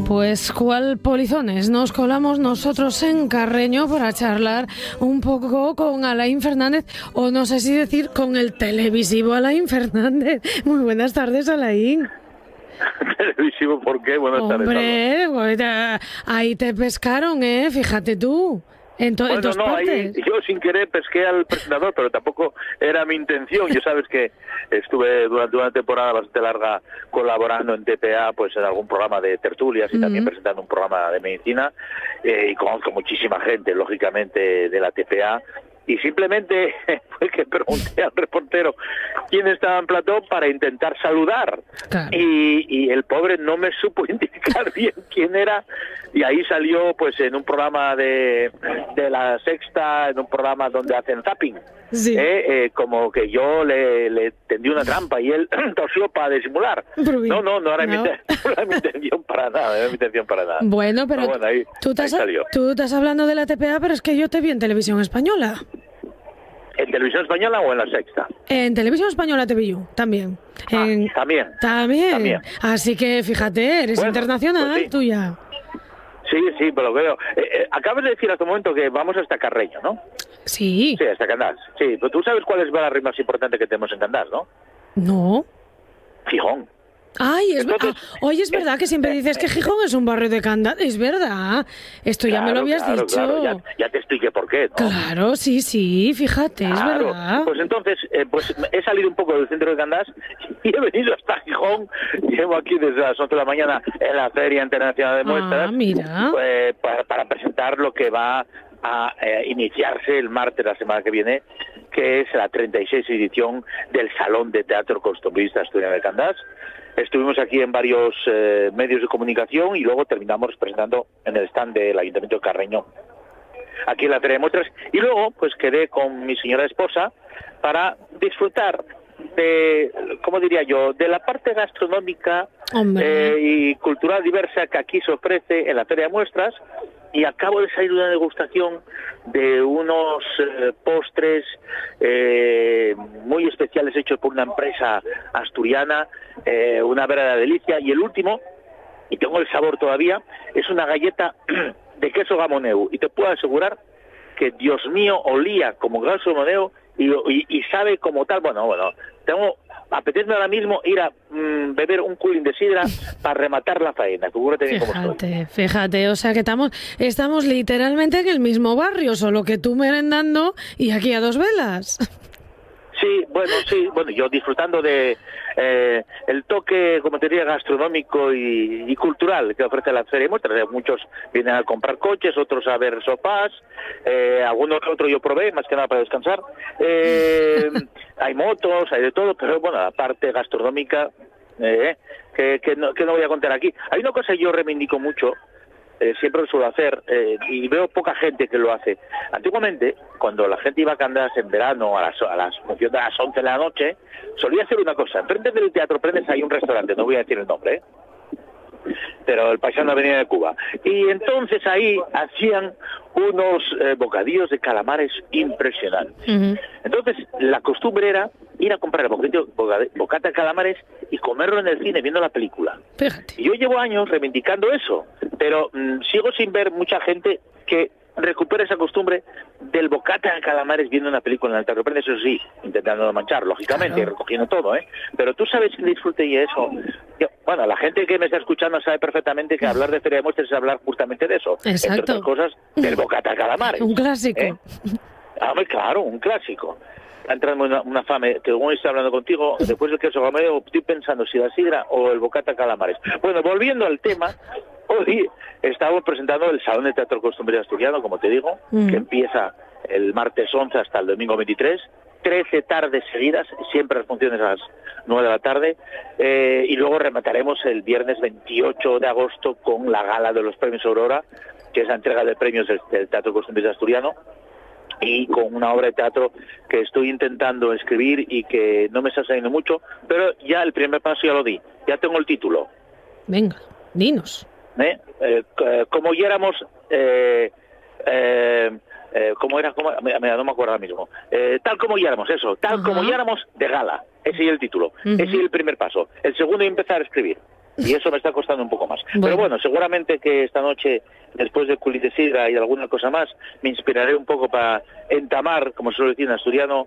Pues cuál polizones, nos colamos nosotros en Carreño para charlar un poco con Alain Fernández, o no sé si decir con el televisivo Alain Fernández. Muy buenas tardes, Alain. ¿Televisivo por qué? Buenas tardes. Hombre, ahí te pescaron, fíjate tú. Bueno, no, ahí yo sin querer pesqué al presentador, pero tampoco era mi intención. Ya sabes que estuve durante una temporada bastante larga colaborando en TPA, pues en algún programa de tertulias y también presentando un programa de medicina, y conozco muchísima gente, lógicamente, de la TPA. Y simplemente fue que pregunté al reportero quién estaba en plató para intentar saludar. Claro. Y el pobre no me supo indicar bien quién era. Y ahí salió pues en un programa de La Sexta, en un programa donde hacen zapping. Sí. Como que yo le tendí una trampa y él tosió para disimular. No era mi intención para nada. Bueno, pero ahí, tú estás hablando de la TPA, pero es que yo te vi en Televisión Española. ¿En Televisión Española o en La Sexta? En Televisión Española te vi yo, también. También. Así que fíjate, eres internacional, pues sí. Tú ya. Sí, pero lo veo. Acabas de decir hace un momento que vamos hasta Carreño, ¿no? Sí. Sí, hasta Candás. Sí, pero tú sabes cuál es la rima más importante que tenemos en Candás, ¿no? No. Gijón. Ay, oye, es verdad que siempre dices que Gijón es un barrio de Candás. Es verdad. Esto ya me lo habías dicho. Claro. Ya te expliqué por qué, ¿no? Claro, sí, fíjate, es verdad. Pues entonces, he salido un poco del centro de Candás y he venido hasta Gijón. Llevo aquí desde las 11 de la mañana en la Feria Internacional de Muestras. Mira. Para presentar lo que va a iniciarse el martes de la semana que viene, que es la 36 edición del Salón de Teatro Costumbrista Asturiano de Candás. Estuvimos aquí en varios medios de comunicación y luego terminamos presentando en el stand del Ayuntamiento de Carreño, aquí en la Feria de Muestras. Y luego, pues quedé con mi señora esposa para disfrutar de, ¿cómo diría yo?, de la parte gastronómica y cultural diversa que aquí se ofrece en la Feria de Muestras. Y acabo de salir de una degustación de unos postres muy especiales hechos por una empresa asturiana, una verdadera delicia. Y el último, y tengo el sabor todavía, es una galleta de queso gamoneu. Y te puedo asegurar que, Dios mío, olía como queso gamoneu y sabe como tal. Bueno, apetece ahora mismo ir a beber un culín de sidra para rematar la faena. Fíjate, o sea que estamos literalmente en el mismo barrio, solo que tú merendando y aquí a dos velas. Sí, bueno, yo disfrutando de el toque, como te diría, gastronómico y cultural que ofrece la Feria de Muestras. Muchos vienen a comprar coches, otros a ver sofás, alguno que otro yo probé, más que nada para descansar. Hay motos, hay de todo, pero bueno, la parte gastronómica que no voy a contar aquí. Hay una cosa que yo reivindico mucho, siempre lo suelo hacer, y veo poca gente que lo hace. Antiguamente, cuando la gente iba a Candás en verano a las funciones de las 11 de la noche, solía hacer una cosa. Enfrente del Teatro Prendes hay un restaurante, no voy a decir el nombre, pero el paisano Avenida de Cuba. Y entonces ahí hacían unos bocadillos de calamares impresionantes. Entonces la costumbre era ir a comprar el bocata de calamares y comerlo en el cine viendo la película. Fíjate. Y yo llevo años reivindicando eso, pero sigo sin ver mucha gente que recupere esa costumbre del bocata de calamares viendo una película en el Teatro Prendes, eso sí, intentando no manchar, lógicamente, claro, recogiendo todo, pero tú sabes que disfrute y eso. Bueno, la gente que me está escuchando sabe perfectamente que hablar de Feria de Muestras es hablar justamente de eso. Exacto. Entre otras cosas, del bocata de calamares. Un clásico. Claro, un clásico. Ha entrado una fame, que según estoy hablando contigo, después del queso gamoneu, estoy pensando si la sidra o el bocata de calamares. Bueno, volviendo al tema, hoy estamos presentando el Salón de Teatro Costumbrista Asturiano, como te digo, que empieza el martes 11 hasta el domingo 23, 13 tardes seguidas, siempre las funciones a las 9 de la tarde, y luego remataremos el viernes 28 de agosto con la gala de los premios Aurora, que es la entrega de premios del Teatro Costumbrista Asturiano, y con una obra de teatro que estoy intentando escribir y que no me está saliendo mucho, pero ya el primer paso ya lo di, ya tengo el título. Venga, dinos. Como oyéramos, ¿cómo era? No me acuerdo ahora mismo. Tal como oyéramos, eso, tal como oyéramos de gala. Ese es el título, ese es el primer paso. El segundo es empezar a escribir. y eso me está costando un poco más. Pero bueno, seguramente que esta noche, después de Culi de Sidra y alguna cosa más, me inspiraré un poco para entamar, como suelo decir en asturiano,